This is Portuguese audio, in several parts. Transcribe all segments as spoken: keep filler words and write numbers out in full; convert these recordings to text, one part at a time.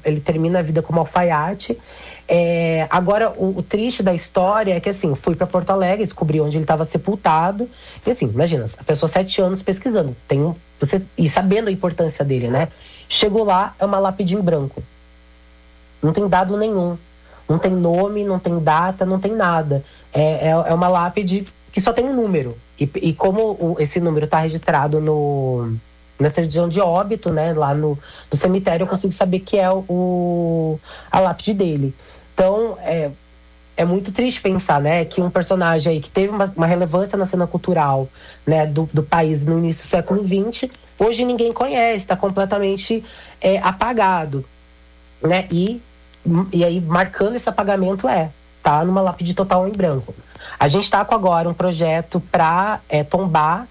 ele termina a vida como alfaiate. É, agora, o, o triste da história é que, assim, fui para Porto Alegre, descobri onde ele estava sepultado. E, assim, imagina, a pessoa sete anos pesquisando, tem um, você, e sabendo a importância dele, né? Chegou lá, é uma lápide em branco. Não tem dado nenhum. Não tem nome, não tem data, não tem nada. É, é, é uma lápide que só tem um número. E, e como o, esse número está registrado no, na certidão de óbito, né? Lá no, no cemitério, eu consigo saber que é o, a lápide dele. Então, é, é muito triste pensar, né, que um personagem aí que teve uma, uma relevância na cena cultural, né, do, do país no início do século vinte, hoje ninguém conhece, está completamente é, apagado, né? E, e aí, marcando esse apagamento é, tá numa lápide total em branco. A gente está com agora um projeto para é, tombar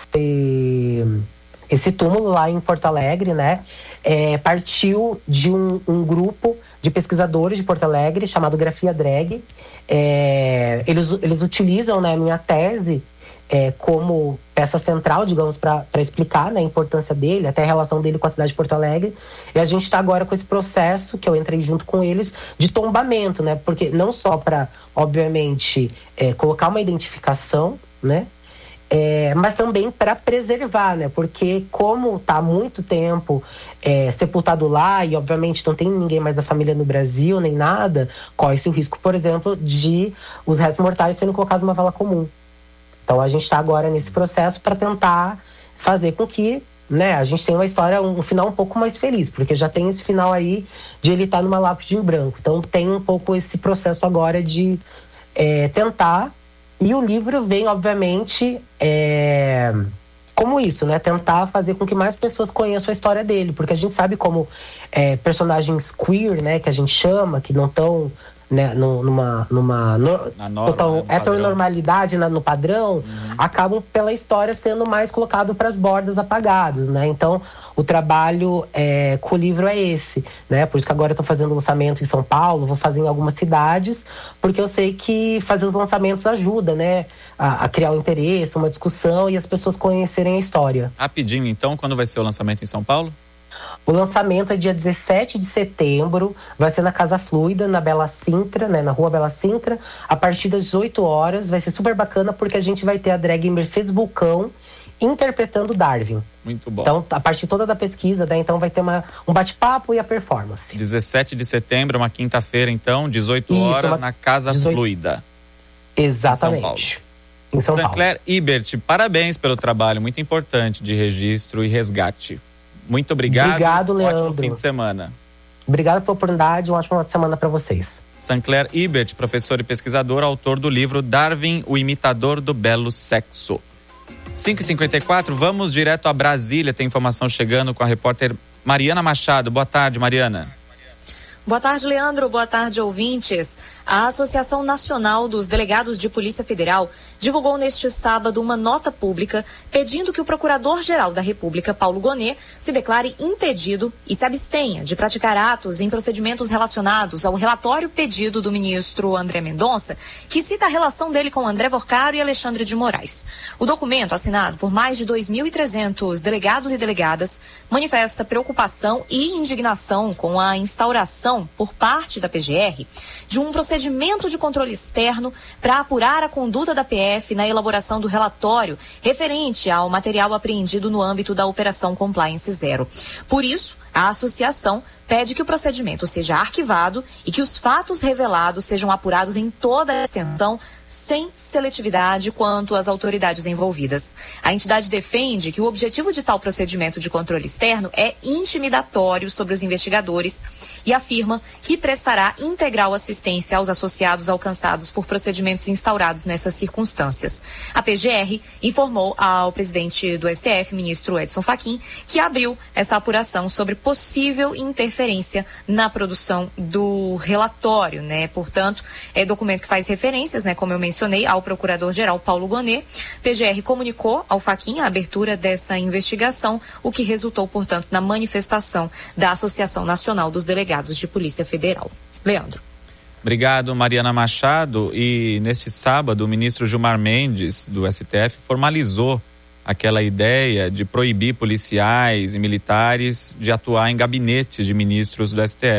esse, esse túmulo lá em Porto Alegre, né? É, partiu de um, um grupo de pesquisadores de Porto Alegre chamado Grafia Drag. É, eles, eles utilizam, né, a minha tese é, como peça central, digamos, para explicar, né, a importância dele, até a relação dele com a cidade de Porto Alegre. E a gente está agora com esse processo, que eu entrei junto com eles, de tombamento, né? Porque não só para, obviamente, é, colocar uma identificação, né? É, mas também para preservar, né? Porque como está há muito tempo é, sepultado lá e obviamente não tem ninguém mais da família no Brasil nem nada, corre-se o risco, por exemplo, de os restos mortais sendo colocados numa vala comum. Então a gente está agora nesse processo para tentar fazer com que, né, a gente tenha uma história, um final um pouco mais feliz, porque já tem esse final aí de ele estar numa lápide em branco. Então tem um pouco esse processo agora de é, tentar. E o livro vem, obviamente, é, como isso, né? Tentar fazer com que mais pessoas conheçam a história dele. Porque a gente sabe como é, personagens queer, né? Que a gente chama, que não estão, né, numa, numa no, Na norma, total né, no heteronormalidade, na, no padrão, uhum. acabam pela história sendo mais colocado para as bordas, apagados, né? Então, o trabalho é, com o livro é esse, né? Por isso que agora eu estou fazendo lançamento em São Paulo, vou fazer em algumas cidades, porque eu sei que fazer os lançamentos ajuda, né? A, a criar um interesse, uma discussão e as pessoas conhecerem a história. Rapidinho, então, quando vai ser o lançamento em São Paulo? O lançamento é dia dezessete de setembro, vai ser na Casa Fluida, na Bela Sintra, né? Na Rua Bela Sintra, a partir das dezoito horas. Vai ser super bacana porque a gente vai ter a drag Mercedes Vulcão interpretando Darwin. Muito bom. Então, a partir toda da pesquisa, né? Então vai ter uma, um bate-papo e a performance. dezessete de setembro, uma quinta-feira, então, dezoito Isso, horas, uma... na Casa dezoito... Fluida. Exatamente. Em São Paulo. Sancler Ibert, parabéns pelo trabalho, muito importante, de registro e resgate. Muito obrigado. Obrigado, Leandro. Ótimo fim de semana. Obrigado pela oportunidade, um ótimo final de semana para vocês. Sancler Ibert, professor e pesquisador, autor do livro Darwin, o Imitador do Belo Sexo. cinco e cinquenta e quatro, vamos direto a Brasília, tem informação chegando com a repórter Mariana Machado. Boa tarde, Mariana. Boa tarde, Leandro. Boa tarde, ouvintes. A Associação Nacional dos Delegados de Polícia Federal divulgou neste sábado uma nota pública pedindo que o Procurador-Geral da República, Paulo Gonet, se declare impedido e se abstenha de praticar atos em procedimentos relacionados ao relatório pedido do ministro André Mendonça, que cita a relação dele com André Vorcaro e Alexandre de Moraes. O documento, assinado por mais de dois mil e trezentos delegados e delegadas, manifesta preocupação e indignação com a instauração por parte da P G R de um procedimento de controle externo para apurar a conduta da P F na elaboração do relatório referente ao material apreendido no âmbito da Operação Compliance Zero. Por isso, a associação pede que o procedimento seja arquivado e que os fatos revelados sejam apurados em toda a extensão, sem seletividade quanto às autoridades envolvidas. A entidade defende que o objetivo de tal procedimento de controle externo é intimidatório sobre os investigadores e afirma que prestará integral assistência aos associados alcançados por procedimentos instaurados nessas circunstâncias. A P G R informou ao presidente do S T F, ministro Edson Fachin, que abriu essa apuração sobre possível interferência na produção do relatório, né? Portanto, é documento que faz referências, né, como eu mencionei, ao Procurador-Geral Paulo Gonet. P G R comunicou ao Fachin a abertura dessa investigação, o que resultou, portanto, na manifestação da Associação Nacional dos Delegados de Polícia Federal. Leandro. Obrigado, Mariana Machado. E neste sábado, o ministro Gilmar Mendes, do S T F, formalizou aquela ideia de proibir policiais e militares de atuar em gabinetes de ministros do S T F.